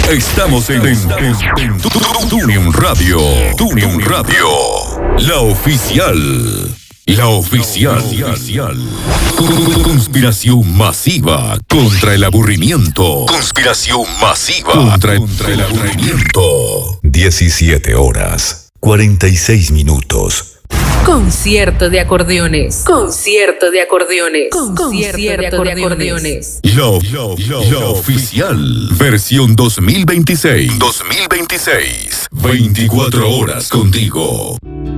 Estamos en Tunium Radio. Tunium Radio. La oficial. La oficial. Conspiración masiva contra el aburrimiento. Conspiración masiva contra el aburrimiento. 17 horas, 46 minutos. Concierto de acordeones. Concierto de acordeones. Concierto de acordeones. La oficial. Versión 2026. 2026. 24 horas contigo.